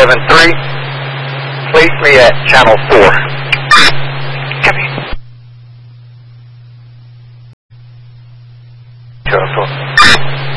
773. Place me at channel 4. Copy. Channel 4.